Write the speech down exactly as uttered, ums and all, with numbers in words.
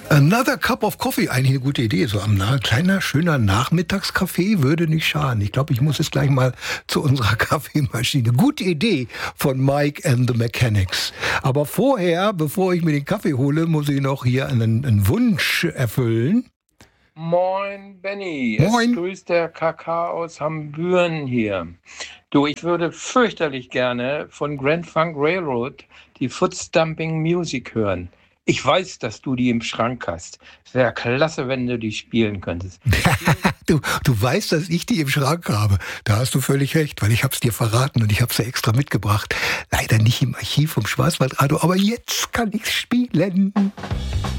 Another Cup of Coffee, eigentlich eine gute Idee. So ein kleiner, schöner Nachmittagskaffee würde nicht schaden. Ich glaube, ich muss jetzt gleich mal zu unserer Kaffeemaschine. Gute Idee von Mike and the Mechanics. Aber vorher, bevor ich mir den Kaffee hole, muss ich noch hier einen, einen Wunsch erfüllen. Moin, Benny. Moin. Es grüßt der K K aus Hambüren hier. Du, ich würde fürchterlich gerne von Grand Funk Railroad die Footstomping Music hören. Ich weiß, dass du die im Schrank hast. Es wäre klasse, wenn du die spielen könntest. du, du weißt, dass ich die im Schrank habe. Da hast du völlig recht, weil ich habe es dir verraten und ich habe es ja extra mitgebracht. Leider nicht im Archiv vom Schwarzwaldradio, aber jetzt kann ich es spielen.